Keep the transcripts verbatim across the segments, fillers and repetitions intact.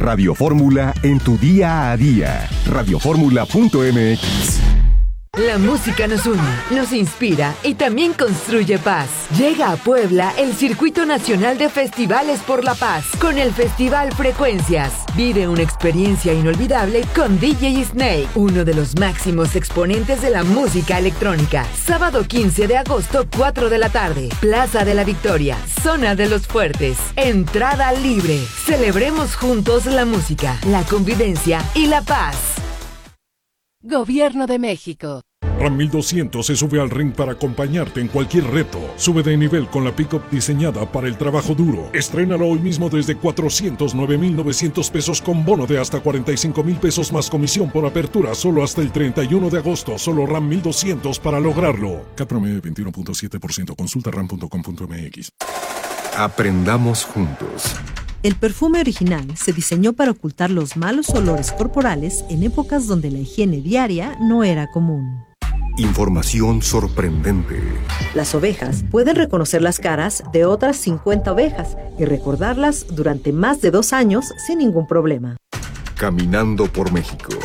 Radio Fórmula en tu día a día. radio fórmula punto m x. La música nos une, nos inspira y también construye paz. Llega a Puebla el Circuito Nacional de Festivales por la Paz con el Festival Frecuencias. Vive una experiencia inolvidable con D J Snake, uno de los máximos exponentes de la música electrónica. Sábado quince de agosto, cuatro de la tarde. Plaza de la Victoria, Zona de los Fuertes. Entrada libre. Celebremos juntos la música, la convivencia y la paz. Gobierno de México. Ram mil doscientos se sube al ring para acompañarte en cualquier reto. Sube de nivel con la pick-up diseñada para el trabajo duro. Estrénalo hoy mismo desde cuatrocientos nueve mil novecientos pesos con bono de hasta cuarenta y cinco mil pesos más comisión por apertura solo hasta el treinta y uno de agosto. Solo Ram mil doscientos para lograrlo. C A T promedio veintiuno punto siete por ciento. Consulta ram punto com punto m x. Aprendamos juntos. El perfume original se diseñó para ocultar los malos olores corporales en épocas donde la higiene diaria no era común. Información sorprendente. Las ovejas pueden reconocer las caras de otras cincuenta ovejas y recordarlas durante más de dos años sin ningún problema. Caminando por México.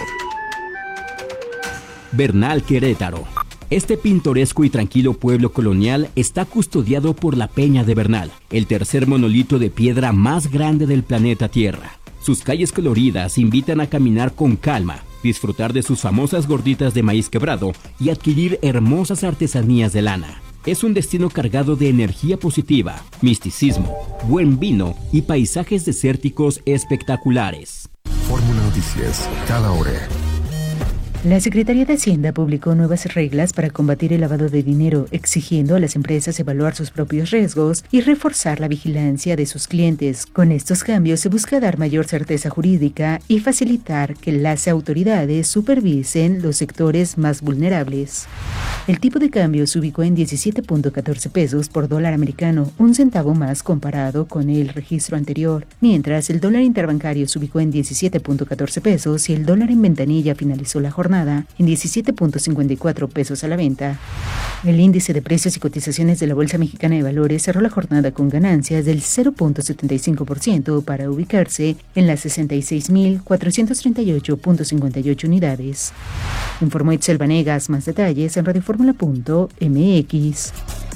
Bernal, Querétaro. Este pintoresco y tranquilo pueblo colonial está custodiado por la Peña de Bernal, el tercer monolito de piedra más grande del planeta Tierra. Sus calles coloridas invitan a caminar con calma, disfrutar de sus famosas gorditas de maíz quebrado y adquirir hermosas artesanías de lana. Es un destino cargado de energía positiva, misticismo, buen vino y paisajes desérticos espectaculares. Fórmula Noticias, cada hora. La Secretaría de Hacienda publicó nuevas reglas para combatir el lavado de dinero, exigiendo a las empresas evaluar sus propios riesgos y reforzar la vigilancia de sus clientes. Con estos cambios se busca dar mayor certeza jurídica y facilitar que las autoridades supervisen los sectores más vulnerables. El tipo de cambio se ubicó en diecisiete punto catorce pesos por dólar americano, un centavo más comparado con el registro anterior, mientras el dólar interbancario se ubicó en diecisiete punto catorce pesos y el dólar en ventanilla finalizó la jornada en diecisiete punto cincuenta y cuatro pesos a la venta. El índice de precios y cotizaciones de la Bolsa Mexicana de Valores cerró la jornada con ganancias del cero punto setenta y cinco por ciento para ubicarse en las sesenta y seis mil cuatrocientos treinta y ocho punto cincuenta y ocho unidades. Informó Itzel Vanegas. Más detalles en radio fórmula punto m x.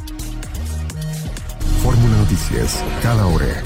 Fórmula Noticias, cada hora.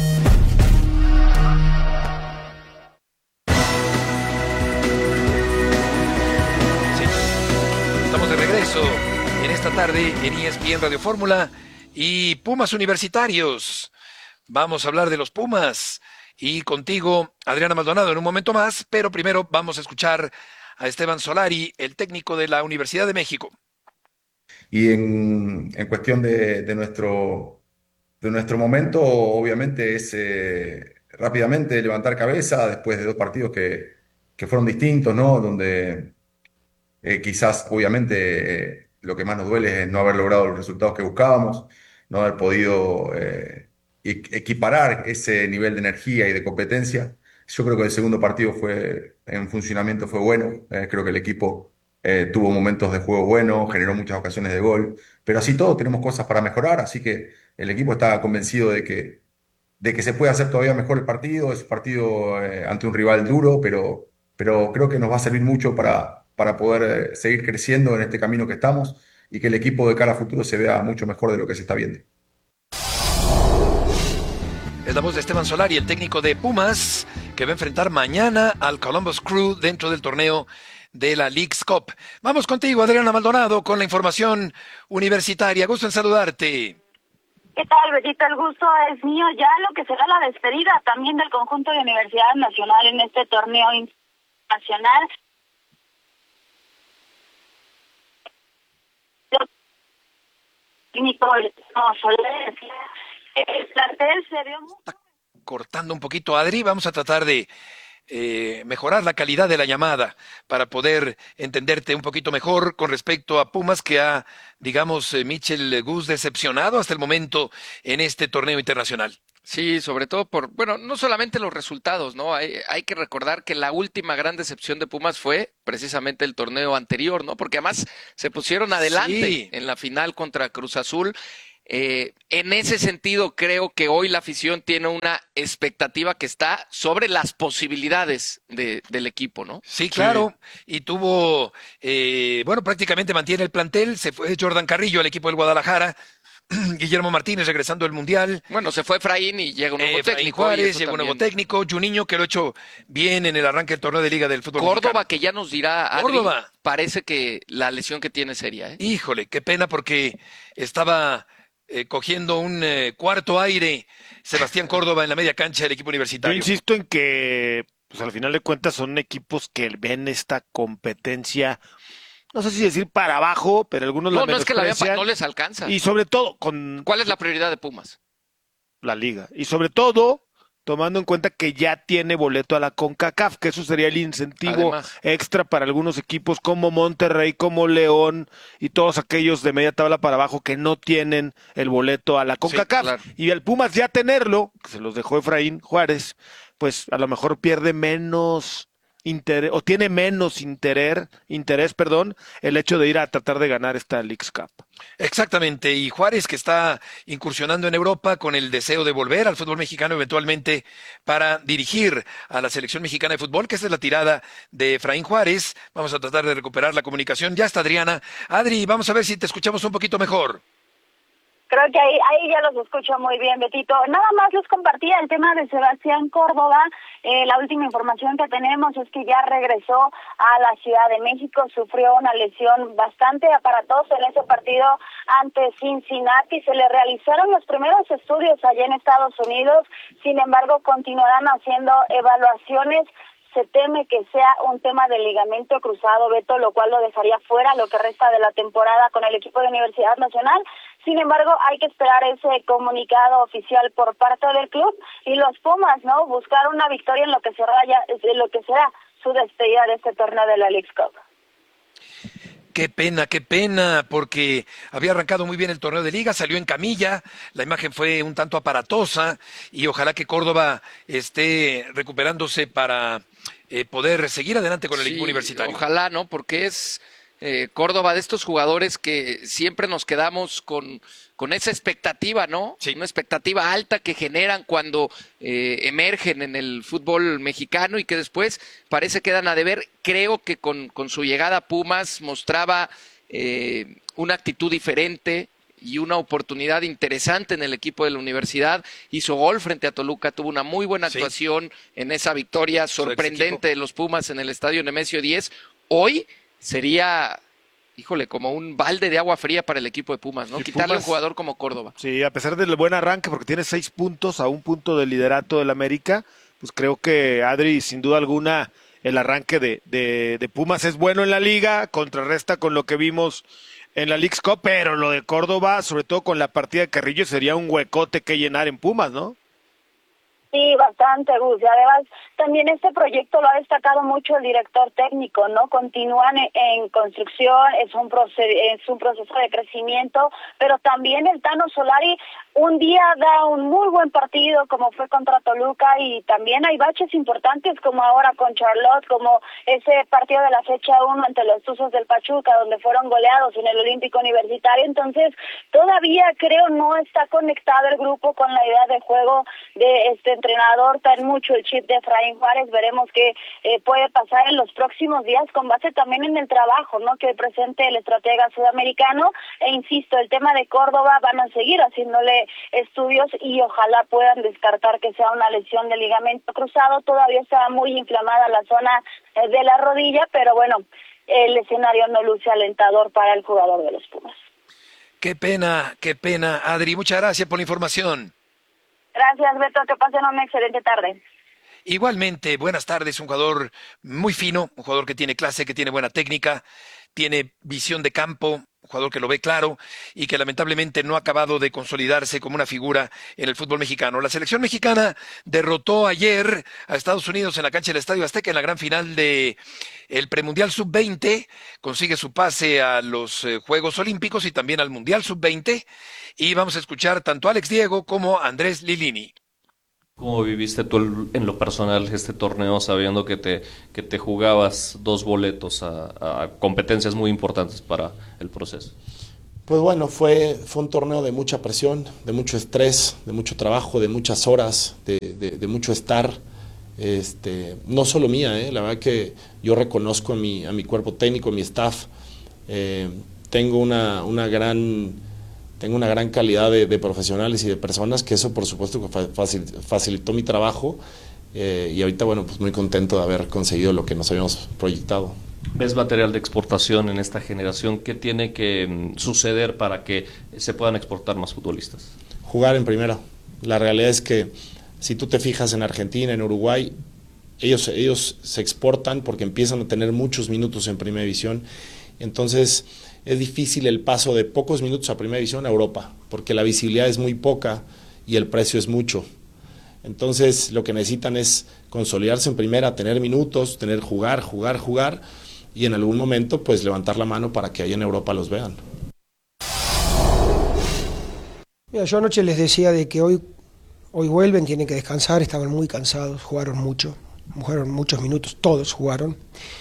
En esta tarde en E S P N Radio Fórmula y Pumas Universitarios. Vamos a hablar de los Pumas y contigo, Adriana Maldonado, en un momento más, pero primero vamos a escuchar a Esteban Solari, el técnico de la Universidad de México. Y en, en cuestión de, de, nuestro, de nuestro momento, obviamente es eh, rápidamente levantar cabeza después de dos partidos que, que fueron distintos, ¿no? Donde eh, quizás, obviamente, eh, lo que más nos duele es no haber logrado los resultados que buscábamos, no haber podido eh, equiparar ese nivel de energía y de competencia. Yo creo que el segundo partido fue, en funcionamiento fue bueno, eh, creo que el equipo eh, tuvo momentos de juego buenos, generó muchas ocasiones de gol, pero así todo tenemos cosas para mejorar, así que el equipo está convencido de que, de que se puede hacer todavía mejor el partido, es un partido eh, ante un rival duro, pero, pero creo que nos va a servir mucho para para poder eh, seguir creciendo en este camino que estamos y que el equipo de cara a futuro se vea mucho mejor de lo que se está viendo. Es la voz de Esteban Solari, el técnico de Pumas, que va a enfrentar mañana al Columbus Crew dentro del torneo de la Leagues Cup. Vamos contigo, Adriana Maldonado, con la información universitaria. Gusto en saludarte. ¿Qué tal, Betito? El gusto es mío. Ya lo que será la despedida también del conjunto de Universidad Nacional en este torneo internacional. El plantel se vio mucho. Está cortando un poquito, Adri. Vamos a tratar de eh, mejorar la calidad de la llamada para poder entenderte un poquito mejor con respecto a Pumas, que ha, digamos, eh, Michel Gus decepcionado hasta el momento en este torneo internacional. Sí, sobre todo por, bueno, no solamente los resultados, ¿no? Hay, hay que recordar que la última gran decepción de Pumas fue precisamente el torneo anterior, ¿no? Porque además se pusieron adelante Sí. en la final contra Cruz Azul. Eh, en ese sentido, creo que hoy la afición tiene una expectativa que está sobre las posibilidades de, del equipo, ¿no? Sí, claro, y tuvo, eh, bueno, prácticamente mantiene el plantel, se fue Jordan Carrillo al equipo del Guadalajara, Guillermo Martínez regresando del Mundial, Bueno, se fue Efraín y llega un nuevo eh, Efraín técnico. y Juárez, eso llegó un nuevo también. técnico, Juninho, que lo ha hecho bien en el arranque del torneo de Liga del Fútbol Córdoba, Mexicano. que ya nos dirá, Adri, Córdoba. parece que la lesión que tiene es seria, ¿eh? Híjole, qué pena porque estaba eh, cogiendo un eh, cuarto aire Sebastián Córdoba en la media cancha del equipo Yo universitario. insisto en que, pues al final de cuentas son equipos que ven esta competencia, no sé si decir para abajo, pero algunos No, la no es que la vean, pa- menosprecian. no les alcanza. Y sobre todo con ¿Cuál es la prioridad de Pumas? la liga. Y sobre todo tomando en cuenta que ya tiene boleto a la CONCACAF, que eso sería el incentivo Además. extra para algunos equipos como Monterrey, como León y todos aquellos de media tabla para abajo que no tienen el boleto a la CONCACAF. claro. Y el Pumas ya tenerlo, que se los dejó Efraín Juárez, pues a lo mejor pierde menos interés, o tiene menos interés, interés, perdón, el hecho de ir a tratar de ganar esta Leagues Cup. Exactamente, y Juárez que está incursionando en Europa con el deseo de volver al fútbol mexicano eventualmente para dirigir a la selección mexicana de fútbol, que esta es la tirada de Efraín Juárez. Vamos a tratar de recuperar la comunicación. Ya está Adriana. Adri, vamos a ver si te escuchamos un poquito mejor. Creo que ahí, ahí ya los escucho muy bien, Betito. Nada más les compartía el tema de Sebastián Córdoba. Eh, la última información que tenemos es que ya regresó a la Ciudad de México. Sufrió una lesión bastante aparatosa en ese partido ante Cincinnati. Se le realizaron los primeros estudios allá en Estados Unidos. Sin embargo, continuarán haciendo evaluaciones. Se teme que sea un tema de ligamento cruzado, Beto, lo cual lo dejaría fuera lo que resta de la temporada con el equipo de Universidad Nacional. Sin embargo, hay que esperar ese comunicado oficial por parte del club y los Pumas, ¿no? Buscar una victoria en lo que será ya, en lo que será su despedida de este torneo de la Leagues Cup. Qué pena, qué pena, porque había arrancado muy bien el torneo de liga, salió en camilla, la imagen fue un tanto aparatosa y ojalá que Córdoba esté recuperándose para eh, poder seguir adelante con el Sí, equipo universitario. Ojalá, ¿no? Porque es eh, Córdoba de estos jugadores que siempre nos quedamos con, con esa expectativa, ¿no? Sí. Una expectativa alta que generan cuando eh, emergen en el fútbol mexicano y que después parece que quedan a deber. Creo que con, con su llegada a Pumas mostraba eh, una actitud diferente y una oportunidad interesante en el equipo de la universidad. Hizo gol frente a Toluca, tuvo una muy buena Sí. actuación en esa victoria Su ex sorprendente equipo. de los Pumas en el estadio Nemesio diez. Hoy sería, híjole, como un balde de agua fría para el equipo de Pumas, ¿no? Sí, Quitarle a un Pumas- jugador como Córdoba. Sí, a pesar del buen arranque, porque tiene seis puntos a un punto del liderato del América, pues creo que Adri, sin duda alguna, el arranque de, de, de Pumas es bueno en la liga, contrarresta con lo que vimos en la Leagues Cup, pero lo de Córdoba, sobre todo con la partida de Carrillo, sería un huecote que llenar en Pumas, ¿no? Sí, bastante, Gus. Y además, también este proyecto lo ha destacado mucho el director técnico, ¿no? Continúan en, en construcción, es un, proce- es un proceso de crecimiento, pero también el Tano Solari un día da un muy buen partido, como fue contra Toluca, y también hay baches importantes, como ahora con Charlotte, como ese partido de la fecha uno ante los Tuzos del Pachuca, donde fueron goleados en el Olímpico Universitario. Entonces, todavía creo no está conectado el grupo con la idea de juego de este entrenador. Trae mucho el chip de Efraín Juárez. Veremos qué eh, puede pasar en los próximos días, con base también en el trabajo, ¿no?, que presente el estratega sudamericano. E insisto, el tema de Córdoba, van a seguir haciéndole estudios y ojalá puedan descartar que sea una lesión de ligamento cruzado. Todavía está muy inflamada la zona eh, de la rodilla, pero bueno, el escenario no luce alentador para el jugador de los Pumas. Qué pena, qué pena, Adri. Muchas gracias por la información. Gracias, Beto, que pasen una excelente tarde. Igualmente, buenas tardes, un jugador muy fino, un jugador que tiene clase, que tiene buena técnica, tiene visión de campo, un jugador que lo ve claro y que lamentablemente no ha acabado de consolidarse como una figura en el fútbol mexicano. La selección mexicana derrotó ayer a Estados Unidos en la cancha del Estadio Azteca en la gran final de el premundial sub veinte, consigue su pase a los eh, Juegos Olímpicos y también al Mundial sub veinte, y vamos a escuchar tanto a Alex Diego como a Andrés Lilini. ¿Cómo viviste tú en lo personal este torneo sabiendo que te, que te jugabas dos boletos a, a competencias muy importantes para el proceso? Pues bueno, fue, fue un torneo de mucha presión, de mucho estrés, de mucho trabajo, de muchas horas, de, de, de mucho estar. Este, no solo mía, eh, la verdad que yo reconozco a mi, a mi cuerpo técnico, a mi staff. Eh, tengo una, una gran... Tengo una gran calidad de, de profesionales y de personas, que eso por supuesto que facil, facilitó mi trabajo eh, y ahorita, bueno, pues muy contento de haber conseguido lo que nos habíamos proyectado. ¿Ves material de exportación en esta generación? ¿Qué tiene que mm, suceder para que se puedan exportar más futbolistas? Jugar en primera. La realidad es que si tú te fijas en Argentina, en Uruguay, ellos, ellos se exportan porque empiezan a tener muchos minutos en primera división. Entonces es difícil el paso de pocos minutos a primera división a Europa, porque la visibilidad es muy poca y el precio es mucho. Entonces lo que necesitan es consolidarse en primera, tener minutos, tener jugar, jugar, jugar y en algún momento pues levantar la mano para que allá en Europa los vean. Mira, yo anoche les decía de que hoy, hoy vuelven, tienen que descansar, estaban muy cansados, jugaron mucho, jugaron muchos minutos, todos jugaron.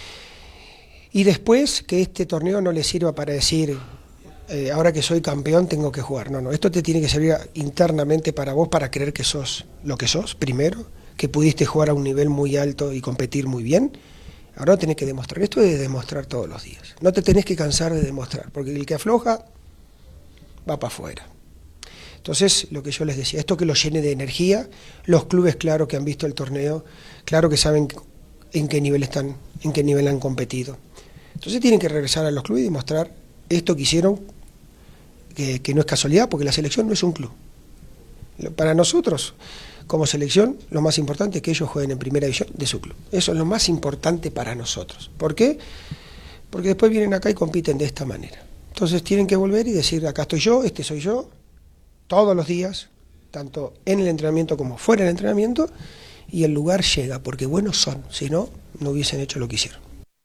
Y después que este torneo no les sirva para decir, eh, ahora que soy campeón tengo que jugar. No, no, esto te tiene que servir internamente para vos, para creer que sos lo que sos, primero, que pudiste jugar a un nivel muy alto y competir muy bien. Ahora tenés que demostrar, esto es de demostrar todos los días. No te tenés que cansar de demostrar, porque el que afloja va para afuera. Entonces, lo que yo les decía, esto que los llene de energía, los clubes claro que han visto el torneo, claro que saben en qué nivel están, en qué nivel han competido. Entonces tienen que regresar a los clubes y demostrar esto que hicieron, que, que no es casualidad, porque la selección no es un club. Para nosotros, como selección, lo más importante es que ellos jueguen en primera división de su club. Eso es lo más importante para nosotros. ¿Por qué? Porque después vienen acá y compiten de esta manera. Entonces tienen que volver y decir, acá estoy yo, este soy yo, todos los días, tanto en el entrenamiento como fuera del entrenamiento, y el lugar llega, porque buenos son, si no, no hubiesen hecho lo que hicieron.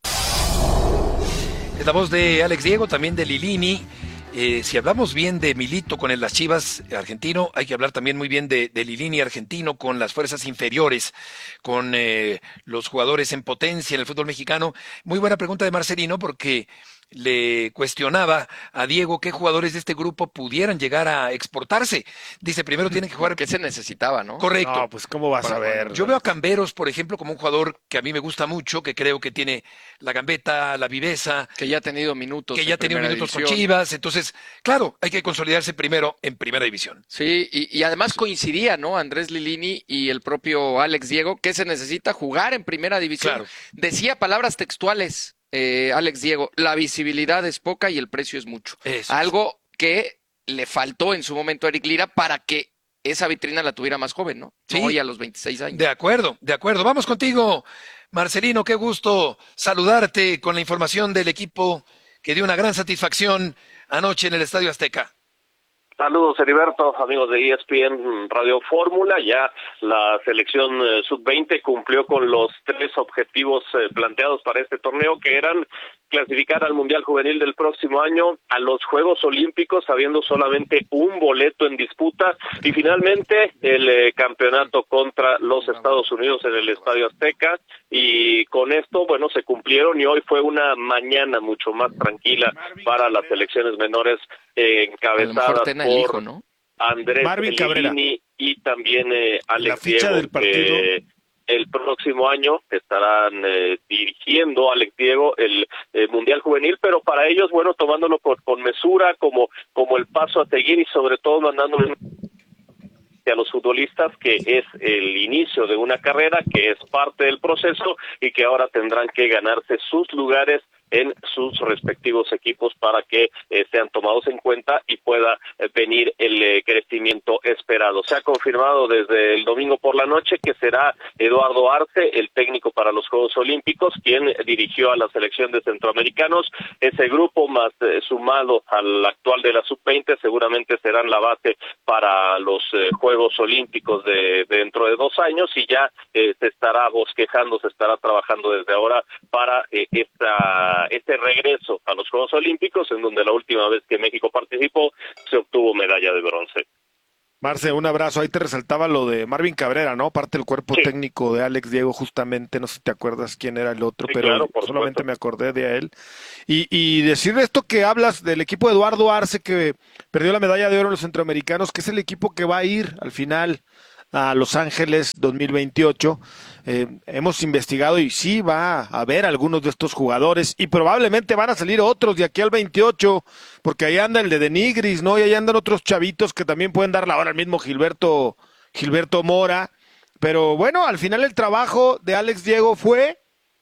Es la voz de Alex Diego, también de Lilini. Eh, si hablamos bien de Milito con el Las Chivas argentino, hay que hablar también muy bien de, de Lilini argentino con las fuerzas inferiores, con eh, los jugadores en potencia en el fútbol mexicano. Muy buena pregunta de Marcelino, porque le cuestionaba a Diego qué jugadores de este grupo pudieran llegar a exportarse. Dice, primero tienen que jugar... ¿Qué se necesitaba, no? Correcto. No, pues ¿cómo vas Para, a ver? Yo veo a Camberos, por ejemplo, como un jugador que a mí me gusta mucho, que creo que tiene la gambeta, la viveza. Que ya ha tenido minutos. Que ya ha tenido minutos división. con Chivas. Entonces, claro, hay que consolidarse primero en primera división. Sí, y, y además coincidía, ¿no? Andrés Lilini y el propio Alex Diego, que se necesita jugar en primera división. Claro. Decía palabras textuales. Eh, Alex Diego, la visibilidad es poca y el precio es mucho. Eso. Algo que le faltó en su momento a Eric Lira para que esa vitrina la tuviera más joven, ¿no? Sí. Hoy a los veintiséis años. De acuerdo, de acuerdo. Vamos contigo, Marcelino. Qué gusto saludarte con la información del equipo que dio una gran satisfacción anoche en el Estadio Azteca. Saludos, Heriberto, amigos de E S P N Radio Fórmula. Ya la selección eh, sub veinte cumplió con los tres objetivos eh, planteados para este torneo, que eran clasificar al Mundial Juvenil del próximo año, a los Juegos Olímpicos, habiendo solamente un boleto en disputa, y finalmente el eh, campeonato contra los Estados Unidos en el Estadio Azteca. Y con esto, bueno, se cumplieron, y hoy fue una mañana mucho más tranquila para las selecciones menores eh, encabezadas por hijo, ¿no? Andrés Lilini y también eh, Alex Diego, del partido. que el próximo año estarán eh, dirigiendo, Alex Diego, el eh, Mundial Juvenil, pero para ellos, bueno, tomándolo con, con mesura, como, como el paso a seguir, y sobre todo mandándole a los futbolistas que es el inicio de una carrera, que es parte del proceso, y que ahora tendrán que ganarse sus lugares en sus respectivos equipos para que eh, sean tomados en cuenta y pueda eh, venir el eh, crecimiento esperado. Se ha confirmado desde el domingo por la noche que será Eduardo Arce, el técnico para los Juegos Olímpicos, quien dirigió a la selección de centroamericanos. Ese grupo, más eh, sumado al actual de la sub veinte, seguramente serán la base para los eh, Juegos Olímpicos de, de dentro de dos años, y ya eh, se estará bosquejando, se estará trabajando desde ahora para eh, esta este regreso a los Juegos Olímpicos, en donde la última vez que México participó se obtuvo medalla de bronce. Marce, un abrazo. Ahí te resaltaba lo de Marvin Cabrera, ¿no? Parte del cuerpo sí. técnico de Alex Diego, justamente. No sé si te acuerdas quién era el otro, sí, pero claro, solamente supuesto. me acordé de él. Y, y decir esto que hablas del equipo de Eduardo Arce, que perdió la medalla de oro en los centroamericanos, que es el equipo que va a ir al final a Los Ángeles dos mil veintiocho. Eh, hemos investigado y sí va a haber algunos de estos jugadores y probablemente van a salir otros de aquí al veintiocho, porque ahí anda el de Denigris, ¿no? Y ahí andan otros chavitos que también pueden dar la hora, el mismo Gilberto, Gilberto Mora. Pero bueno, al final el trabajo de Alex Diego fue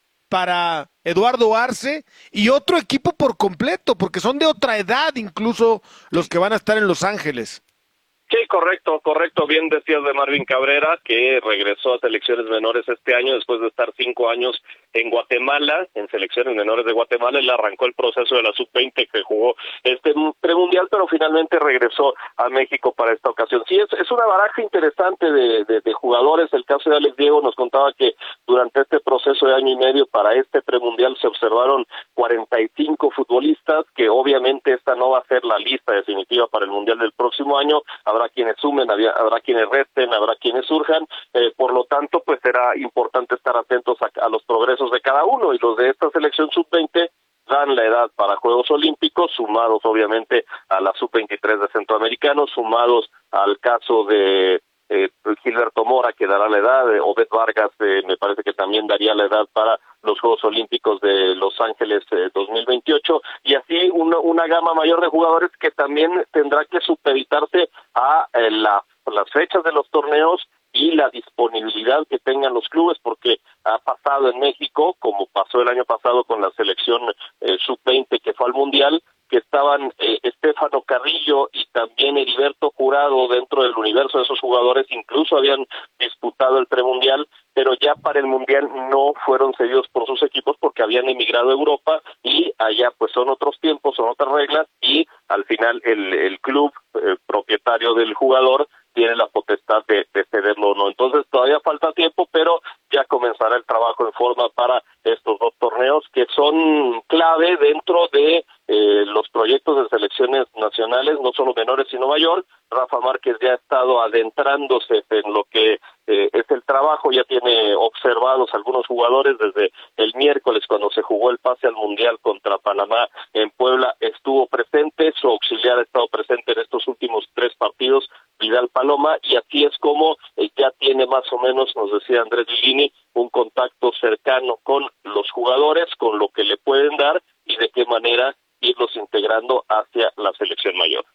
para Eduardo Arce y otro equipo por completo, porque son de otra edad incluso los que van a estar en Los Ángeles. Sí, correcto, correcto. Bien decías de Marvin Cabrera, que regresó a selecciones menores este año después de estar cinco años en Guatemala, en selecciones menores de Guatemala. Él arrancó el proceso de la sub veinte que jugó este premundial, pero finalmente regresó a México para esta ocasión. Sí, es, es una baraja interesante de, de, de jugadores. El caso de Alex Diego nos contaba que durante este proceso de año y medio para este premundial se observaron cuarenta y cinco futbolistas, que obviamente esta no va a ser la lista definitiva para el mundial del próximo año. Habrá quienes sumen, había, habrá quienes resten, habrá quienes surjan, eh, por lo tanto, pues será importante estar atentos a, a los progresos de cada uno, y los de esta selección sub veinte dan la edad para Juegos Olímpicos, sumados obviamente a la sub veintitrés de Centroamericanos, sumados al caso de eh, Gilberto Mora, que dará la edad, de Obed Vargas, eh, me parece que también daría la edad para los Juegos Olímpicos de Los Ángeles eh, dos mil veintiocho, y así una, una gama mayor de jugadores que también tendrá que supeditarse a eh, la, las fechas de los torneos y la disponibilidad que tengan los clubes, porque ha pasado en México, como pasó el año pasado con la selección eh, sub veinte que fue al Mundial, que estaban eh, Estefano Carrillo y también Heriberto Jurado dentro del universo de esos jugadores, incluso habían disputado el premundial, pero ya para el Mundial no fueron cedidos por sus equipos porque habían emigrado a Europa, y allá pues son otros tiempos, son otras reglas, y al final el, el club eh, propietario del jugador tiene la potestad de, de cederlo o no. Entonces todavía falta tiempo, pero ya comenzará el trabajo en forma para estos dos torneos que son clave dentro de eh, los proyectos de selecciones nacionales, no solo menores sino mayor. Rafa Márquez ya ha estado adentrándose en lo que eh, es el trabajo, ya tiene observados algunos jugadores desde el miércoles cuando se jugó el pase al Mundial contra Panamá en Puebla, estuvo presente, su auxiliar ha estado presente en estos últimos tres partidos, Vidal Paloma, y así es como eh, ya tiene más o menos, nos decía Andrés Lilini, un contacto cercano con los jugadores, con lo que le pueden dar y de qué manera irlos integrando hacia la selección mayor.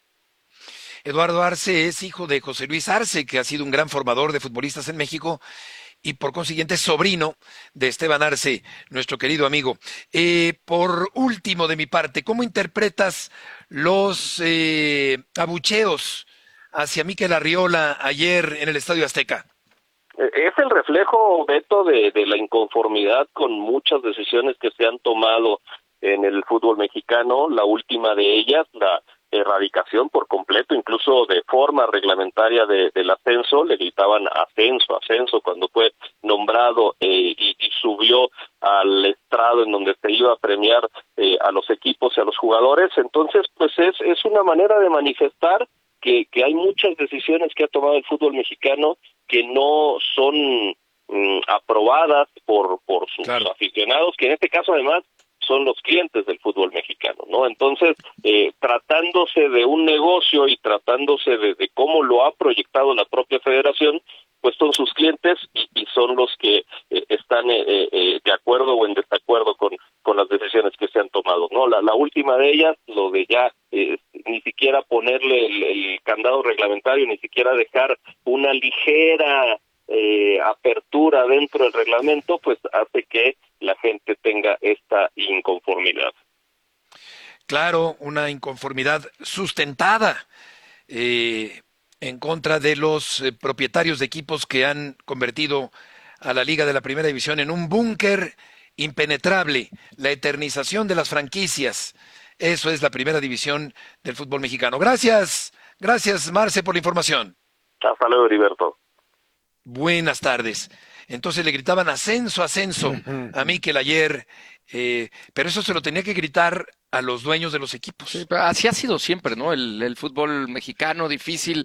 Eduardo Arce es hijo de José Luis Arce, que ha sido un gran formador de futbolistas en México, y por consiguiente sobrino de Esteban Arce, nuestro querido amigo. Eh, por último de mi parte, ¿cómo interpretas los eh, abucheos hacia Mikel Arriola ayer en el Estadio Azteca? Es el reflejo, Beto, de, de la inconformidad con muchas decisiones que se han tomado en el fútbol mexicano. La última de ellas, la erradicación por completo, incluso de forma reglamentaria de, del ascenso. Le gritaban ascenso, ascenso cuando fue nombrado eh, y, y subió al estrado en donde se iba a premiar eh, a los equipos y a los jugadores. Entonces, pues es, es una manera de manifestar que, que hay muchas decisiones que ha tomado el fútbol mexicano que no son mm, aprobadas por, por sus claro. aficionados, que en este caso además son los clientes del fútbol mexicano, ¿no? Entonces, eh, tratándose de un negocio y tratándose de, de cómo lo ha proyectado la propia federación, pues son sus clientes y, y son los que eh, están eh, eh, de acuerdo o en desacuerdo con, con las decisiones que se han tomado, ¿no? La, la última de ellas, lo de ya eh, ni siquiera ponerle el, el candado reglamentario, ni siquiera dejar una ligera eh, apertura dentro del reglamento, pues hace que la gente tenga esta inconformidad. Claro, una inconformidad sustentada eh, en contra de los eh, propietarios de equipos que han convertido a la Liga de la Primera División en un búnker impenetrable, la eternización de las franquicias. Eso es la Primera División del fútbol mexicano. Gracias, gracias Marce por la información. Hasta luego, Heriberto. Buenas tardes. Entonces le gritaban ascenso, ascenso a Mikel ayer, eh, pero eso se lo tenía que gritar a los dueños de los equipos. Sí, así ha sido siempre, ¿no? El, el fútbol mexicano difícil,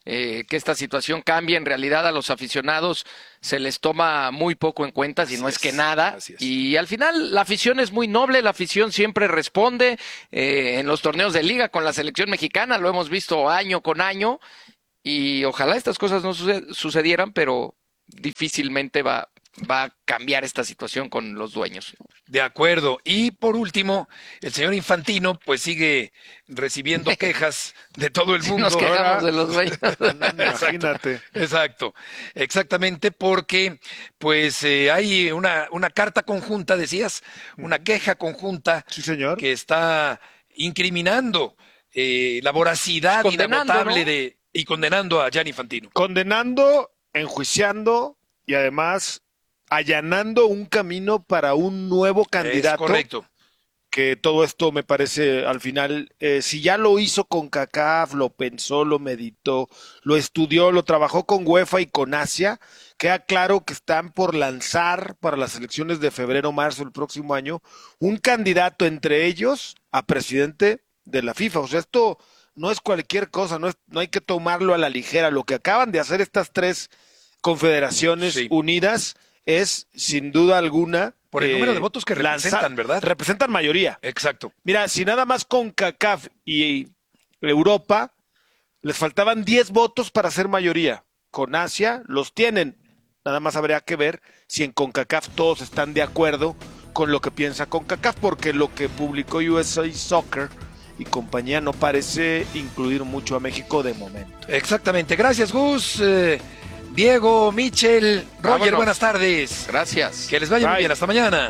eh, que esta situación cambie. En realidad a los aficionados se les toma muy poco en cuenta, si no es que nada. Y al final la afición es muy noble, la afición siempre responde. Eh, en los torneos de liga con la selección mexicana lo hemos visto año con año. Y ojalá estas cosas no sucedieran, pero difícilmente va, va a cambiar esta situación con los dueños. De acuerdo. Y por último, el señor Infantino pues sigue recibiendo quejas de todo el mundo. Nos quejamos de los dueños. Imagínate. Exacto, exactamente, porque pues eh, hay una, una carta conjunta, decías, una queja conjunta sí, señor. que está incriminando eh, la voracidad inagotable ¿no? de y condenando a Gianni Infantino. Condenando, enjuiciando y además allanando un camino para un nuevo candidato. Es correcto. Que todo esto me parece al final, eh, si ya lo hizo con CACAF, lo pensó, lo meditó, lo estudió, lo trabajó con UEFA y con Asia, queda claro que están por lanzar para las elecciones de febrero, marzo del próximo año, un candidato entre ellos a presidente de la FIFA. O sea, esto no es cualquier cosa, no, es, no hay que tomarlo a la ligera. Lo que acaban de hacer estas tres confederaciones sí. unidas es, sin duda alguna... Por el eh, número de votos que representan, lanzar, ¿verdad? Representan mayoría. Exacto. Mira, si nada más con CACAF y Europa les faltaban diez votos para ser mayoría. Con Asia los tienen. Nada más habría que ver si en CONCACAF todos están de acuerdo con lo que piensa CONCACAF, porque lo que publicó U S A Soccer y compañía no parece incluir mucho a México de momento. Exactamente. Gracias, Gus. Eh, Diego, Michel, Roger, Vámonos. Buenas tardes. Gracias. Que les vaya muy bien. Hasta mañana.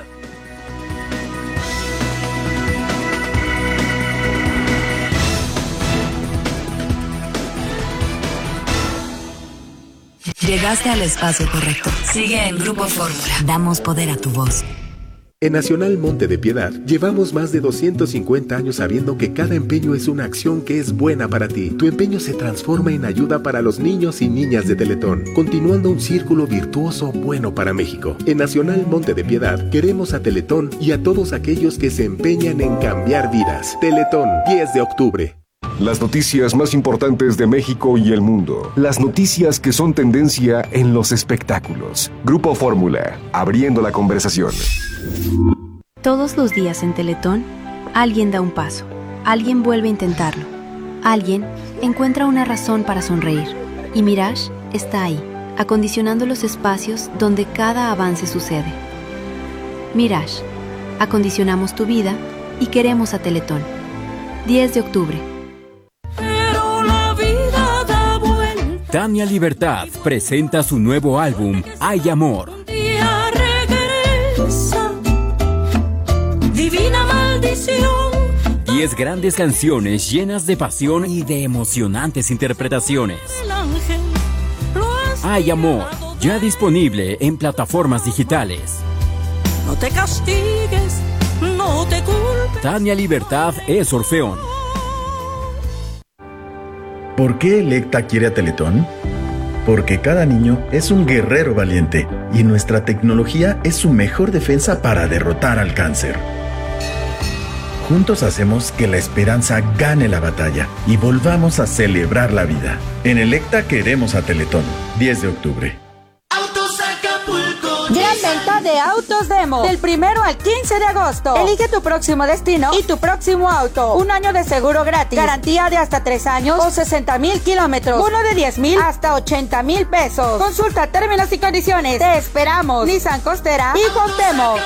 Llegaste al espacio correcto. Sigue en Grupo Fórmula. Damos poder a tu voz. En Nacional Monte de Piedad llevamos más de doscientos cincuenta años sabiendo que cada empeño es una acción que es buena para ti. Tu empeño se transforma en ayuda para los niños y niñas de Teletón, continuando un círculo virtuoso bueno para México. En Nacional Monte de Piedad queremos a Teletón y a todos aquellos que se empeñan en cambiar vidas. Teletón, diez de octubre. Las noticias más importantes de México y el mundo. Las noticias que son tendencia en los espectáculos. Grupo Fórmula, abriendo la conversación. Todos los días en Teletón, alguien da un paso, alguien vuelve a intentarlo, alguien encuentra una razón para sonreír. Y Mirage está ahí, acondicionando los espacios donde cada avance sucede. Mirage, acondicionamos tu vida y queremos a Teletón. diez de octubre. Tania Libertad presenta su nuevo álbum, Hay Amor. Divina maldición. Diez grandes canciones llenas de pasión y de emocionantes interpretaciones. Hay Amor, ya disponible en plataformas digitales. No te castigues, no te culpes. Tania Libertad es Orfeón. ¿Por qué Electa quiere a Teletón? Porque cada niño es un guerrero valiente y nuestra tecnología es su mejor defensa para derrotar al cáncer. Juntos hacemos que la esperanza gane la batalla y volvamos a celebrar la vida. En Electa queremos a Teletón. diez de octubre. Gran venta de Autos Demo. Del primero al quince de agosto. Elige tu próximo destino y tu próximo auto. Un año de seguro gratis. Garantía de hasta tres años o sesenta mil kilómetros. Uno de diez mil hasta ochenta mil pesos. Consulta términos y condiciones. Te esperamos. Nissan Costera y Cuauhtémoc.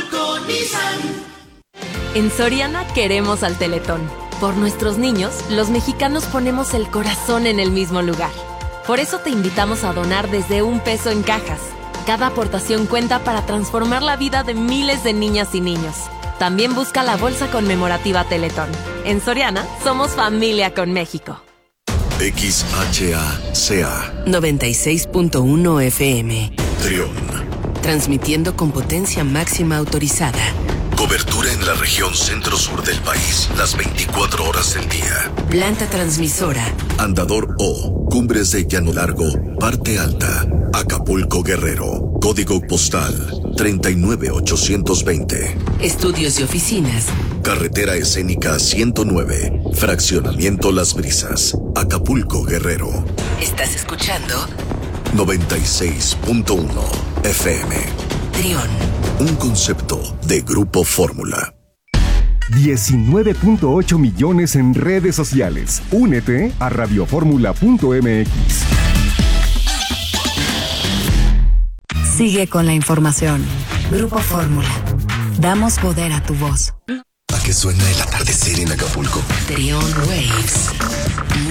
En Soriana queremos al Teletón. Por nuestros niños, los mexicanos ponemos el corazón en el mismo lugar. Por eso te invitamos a donar desde un peso en cajas. Cada aportación cuenta para transformar la vida de miles de niñas y niños. También busca la bolsa conmemorativa Teletón. En Soriana, somos familia con México. X H A C A noventa y seis punto uno F M. Trión. Transmitiendo con potencia máxima autorizada. Cobertura en la región centro-sur del país, las veinticuatro horas del día. Planta transmisora. Andador O, Cumbres de Llano Largo, Parte Alta, Acapulco, Guerrero. Código postal treinta y nueve ochocientos veinte. Estudios y oficinas. Carretera Escénica ciento nueve, Fraccionamiento Las Brisas, Acapulco, Guerrero. Estás escuchando noventa y seis punto uno F M. Trión. Un concepto de Grupo Fórmula. diecinueve punto ocho millones en redes sociales. Únete a radioformula punto m x. Sigue con la información. Grupo Fórmula. Damos poder a tu voz. ¿A qué suena el atardecer en Acapulco? Trión Waves.